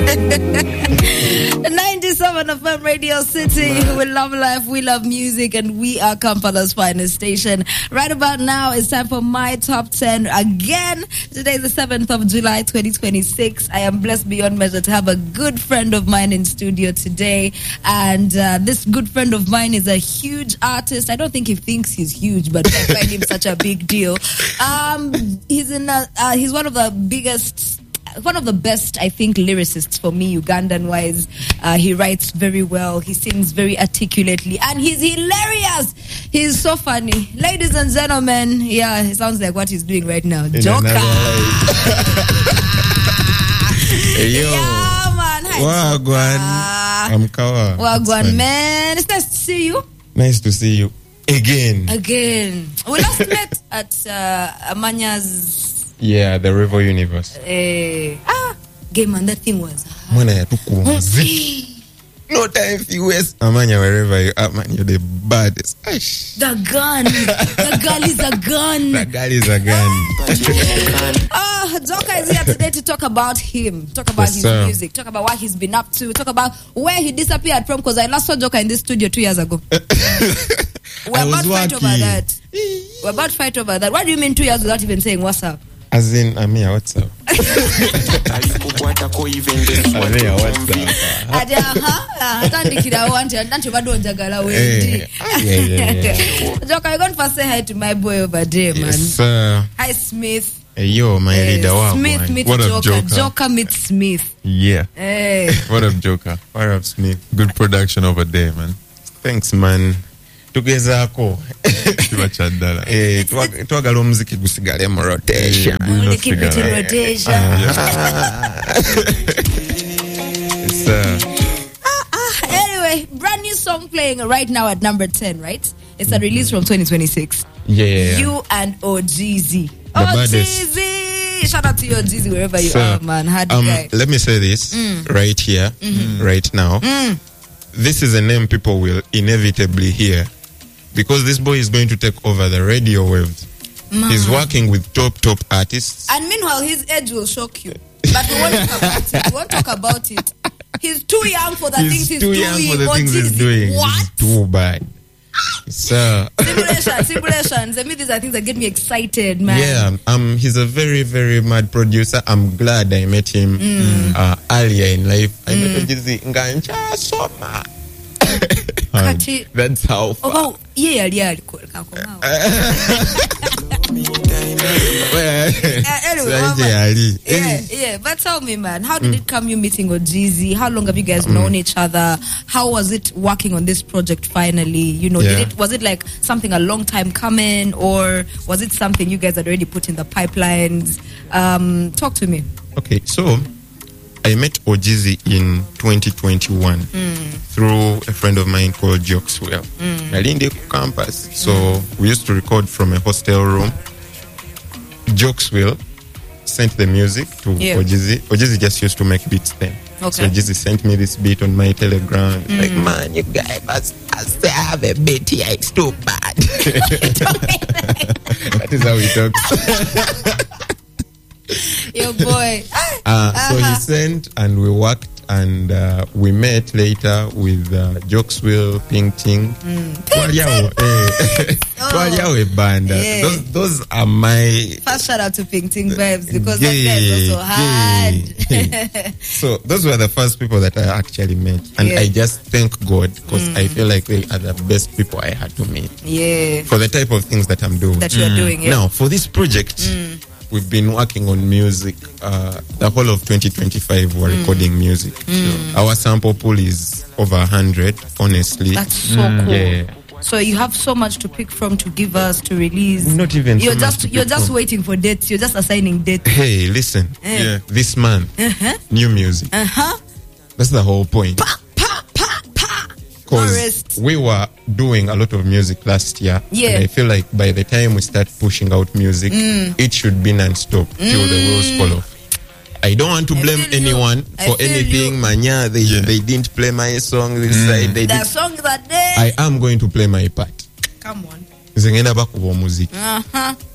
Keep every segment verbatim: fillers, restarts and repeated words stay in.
ninety-seven F M Radio City. We love life, we love music, and we are Kampala's finest station. Right about now, it's time for my top ten again. Today is the seventh of July, twenty twenty-six. I am blessed beyond measure to have a good friend of mine in studio today. And uh, this good friend of mine is a huge artist. I don't think he thinks he's huge, but I find him such a big deal. Um, he's in. A, uh, he's one of the biggest. One of the best, I think, lyricists for me, Ugandan-wise. Uh, he writes very well. He sings very articulately. And he's hilarious. He's so funny. Ladies and gentlemen, yeah, it sounds like what he's doing right now. In Joker. Hey, yo. Yeah, man. Hi, Wagwan. I'm Kawa. Wagwan, man. It's nice to see you. Nice to see you. Again. Again. We last met at uh, Amanya's... Yeah, the River Universe. Eh, ah, game and that thing was. Mwana ya tuku no time for you West. Amanya, wherever you are, man, you're the baddest. Aish. The gun. The girl is a gun. The girl is a gun. Oh, Joker is here today to talk about him. Talk about yes, his sir. music. Talk about what he's been up to. Talk about where he disappeared from, because I last saw Joker in this studio two years ago. We're about to fight over that. We're about to fight over that. What do you mean two years without even saying what's up? As in, Amia, what's up? Amia, what's up? Adi, aha, atandikira wanti, atanti bado njagala wendi. Yeah, yeah, yeah. Joker, you're going to say hi to my boy over there, man. Yes, sir. Hi, Smith. Hey, yo, my Hey, leader. Wow, Smith boy. meets What up, Joker. Joker? Joker meets Smith. Yeah. Hey. What up, Joker? What up, Smith? Good production over there, man. Thanks, man. Tugezaako tubachadala eh twagala omuziki gusigale mu rotation. Only keep it in rotation. It's, uh, ah, ah, anyway, brand new song playing right now at number ten, right? It's a release from twenty twenty-six. Yeah, yeah, yeah. You and O G Z. The O G baddest. Z! Shout out to you, O G Z, wherever you So, are, man. Hard um, guy. let me say this right here, right now. This is a name people will inevitably hear, because this boy is going to take over the radio waves. Man. He's working with top, top artists. And meanwhile, his age will shock you. But we won't talk about it. We won't talk about it. He's too young for the he's things he's too doing. young for the O G Z. things he's doing. What? He's too bad. So, Simulation, simulations. I mean, these are things that get me excited, man. yeah, um, he's a very, very mad producer. I'm glad I met him mm. uh, earlier in life. I met O G Z Nganja Soma. That's how far. Oh, yeah, yeah. Anyway, yeah, yeah. But tell me, man, how did mm. it come you meeting O G Z? How long have you guys mm. known each other? How was it working on this project finally? You know, yeah. did it was it like something a long time coming, or was it something you guys had already put in the pipelines? Um, talk to me. Okay, so I met O G Z in twenty twenty-one mm. through a friend of mine called Jokswell. Mm. Nalinde campus. So mm. we used to record from a hostel room. Jokswell sent the music to yeah. O G Z. O G Z just used to make beats then. Okay. So O G Z sent me this beat on my Telegram. Mm. Like, man, you guys must, must have a beat here. It's too bad. That is how he talks. Your boy. Uh, uh-huh. So he sent and we worked and uh, we met later with uh, Jokswell, Ping Ting. Mm. Oh. Band. Yeah. Those, those are my... First shout out to Ping Ting vibes, because yeah, that guy is also hard. Yeah. So those were the first people that I actually met. And yeah. I just thank God, because mm. I feel like they are the best people I had to meet. Yeah. For the type of things that I'm doing. That you are mm. doing, yeah. Now, for this project... Mm. We've been working on music. Uh, the whole of twenty twenty-five, we're mm. recording music. Mm. So our sample pool is over one hundred, honestly. That's so mm. cool. Yeah. So you have so much to pick from to give us, to release. Not even You're so just much You're just from. waiting for dates. You're just assigning dates. Hey, listen. Eh. Yeah. This month, uh-huh. new music. Uh-huh. That's the whole point. Pa, pa, pa, pa. Because we were doing a lot of music last year. Yeah. And I feel like by the time we start pushing out music, mm. it should be non-stop mm. till the wheels fall off. I don't want to blame anyone for anything. You. Manya, they, yeah. they didn't play my song this mm. side. They the did. song that day. I am going to play my part. Come on. Zengenda bakuwa muziki. Uh-huh.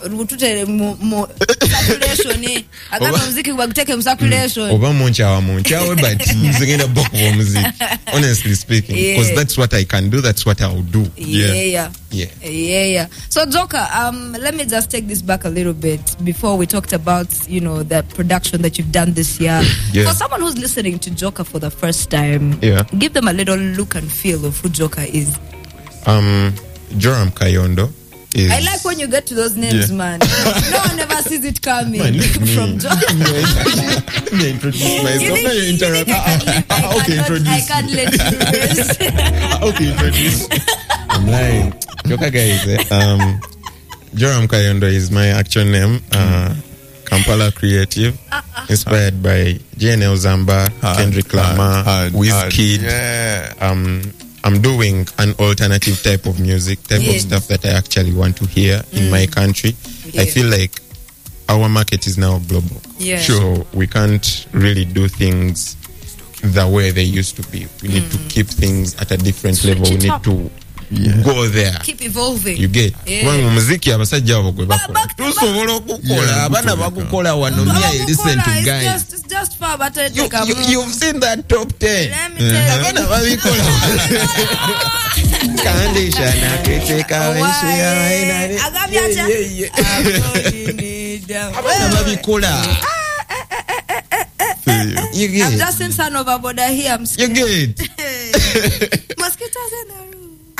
Rutute mu mu circulation eh. Agamba muziki baguteke mu circulation. Oba moncha wa moncha we but muziki book for music. Honestly speaking, because yeah. that's what I can do, that's what I'll do. Yeah. Yeah. Yeah. Yeah, yeah. So Joker, um let me just take this back a little bit before we talked about, you know, the production that you've done this year. Yeah. For someone who's listening to Joker for the first time, yeah. give them a little look and feel of who Joker is. Um Joram Kayondo. Is, I like when you get to those names, yeah. man. No one ever sees it coming. Man, from John. Let me introduce myself. You think, you think I can leave, I okay, cannot, introduce. I can't let you do this. Okay, introduce. I'm lying. Joker guys. Eh? Um, Joram Kayondo is my actual name. Uh, Kampala Creative, inspired by J N L Zamba, hard, Kendrick Lamar, Wizkid. Yeah. Um, I'm doing an alternative type of music, type yeah. of stuff that I actually want to hear mm. in my country. Yeah. I feel like our market is now global. Yeah. So we can't really do things the way they used to be. We need mm. to keep things at a different Switch level. We need up. to yeah. go there. Keep evolving. You get. Yeah. Muziki abasajja abagwe bakola. Tusobola okukola abana bakukola wano me listen to guys. Just, it's just far but you, you, you've seen that top ten. Let me tell you. Abana babikola. Kandisha na keteka wenshi. Agabiacha. Abana babikola. You get. I'm just in son of a border here. I'm you get. Mosquitoes in the room.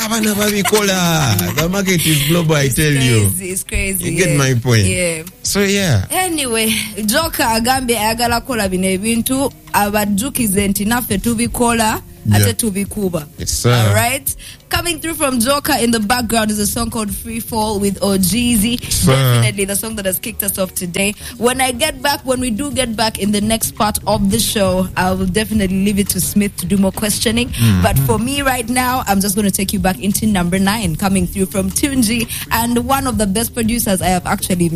The market is global, I it's tell crazy, you. It's crazy. You yeah. get my point. Yeah. So yeah. Anyway, Joker agambe ayagala kola bino ebintu abajukize nti naffe tubikola ate tubikuba. Yes, sir. All right. Coming through from Joker in the background is a song called Free Fall with Ojeezy. Definitely the song that has kicked us off today. When I get back, when we do get back in the next part of the show, I will definitely leave it to Smith to do more questioning. Mm-hmm. But for me right now, I'm just going to take you back into number nine, coming through from Tunji and one of the best producers I have actually